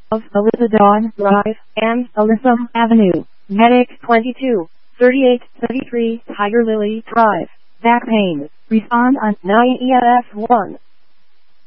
of Alyssa Dawn Drive and Alyssa Avenue, Medic 22, 3833 Tiger Lily Drive, back pain, respond on 9EMS1.